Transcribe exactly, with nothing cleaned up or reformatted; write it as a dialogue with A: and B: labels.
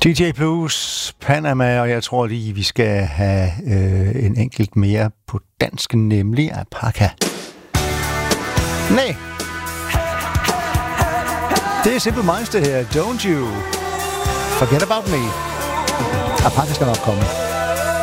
A: D J Blues, Panama, og jeg tror lige, vi skal have øh, en enkelt mere på dansk, nemlig Apaka. Nej, det er Simple Minds det her. Don't you forget about me. Apaka skal nok komme.